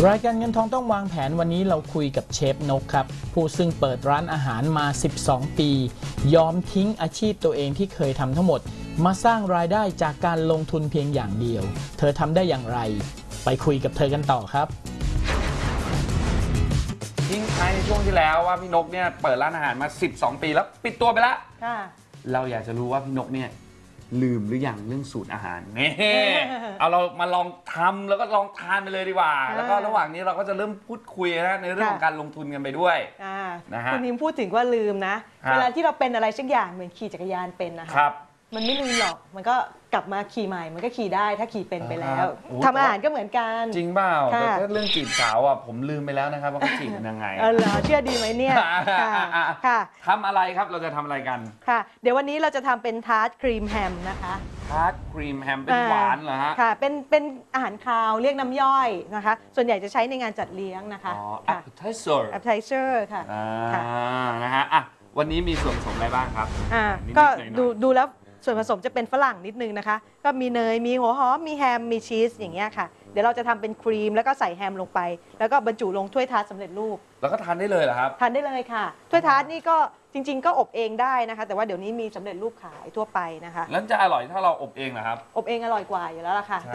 รายการเงินทองต้องวางแผนวันนี้เราคุยกับเชฟนกครับผู้ซึ่งเปิดร้านอาหารมา12 ปียอมทิ้งอาชีพตัวเองที่เคยทำทั้งหมดมาสร้างรายได้จากการลงทุนเพียงอย่างเดียวเธอทำได้อย่างไรไปคุยกับเธอกันต่อครับทิ้งท้ายในช่วงที่แล้วว่าพี่นกเนี่ยเปิดร้านอาหารมา12 ปีแล้วปิดตัวไปแล้วเราอยากจะรู้ว่าพี่นกเนี่ยลืมหรือยังเรื่องสูตรอาหารนี่ เอาเรามาลองทำแล้วก็ลองทานไปเลยดีกว่าแล้วก็ระหว่างนี้เราก็จะเริ่มพูดคุยนะในเรื่องของการลงทุนกันไปด้วยนะฮะคุณนิมพูดถึงว่าลืมนะเวลาที่เราเป็นอะไรสักอย่างเหมือนขี่จักรยานเป็นนะคะมันไม่ลืมหรอกมันก็กลับมาขี่ใหม่มันก็ขี่ได้ถ้าขี่เป็นไปแล้วทำอาหารก็เหมือนกันจริงเปล่าแต่ถ้าเรื่องจีบสาวอ่ะผมลืมไปแล้วนะครับว่าเขาจีบกันยังไงเหรอเชื่อดีไหมเนี่ยค่ะทำอะไรครับเราจะทำอะไรกันค่ะเดี๋ยววันนี้เราจะทำเป็นทาร์ตครีมแฮมนะคะทาร์ตครีมแฮมเป็นหวานเหรอฮะค่ะเป็นอาหารคาวเรียกน้ำย่อยนะคะส่วนใหญ่จะใช้ในงานจัดเลี้ยงนะคะอ๋อ appetizer ค่ะนะฮะวันนี้มีส่วนผสมอะไรบ้างครับก็ดูแล้วส่วนผสมจะเป็นฝรั่งนิดนึงนะคะก็มีเนยมีหัวหอมมีแฮมมีชีสอย่างเงี้ยค่ะเดี๋ยวเราจะทำเป็นครีมแล้วก็ใส่แฮมลงไปแล้วก็บรรจุลงถ้วยทาร์ตสำเร็จรูปแล้วก็ทานได้เลยเหรอครับทานได้เลยค่ะถ้วยทาร์ตนี่ก็จริงๆก็อบเองได้นะคะแต่ว่าเดี๋ยวนี้มีสำเร็จรูปขายทั่วไปนะคะแล้วจะอร่อยถ้าเราอบเองเหรอครับอบเองอร่อยกว่าอยู่แล้วล่ะค่ะ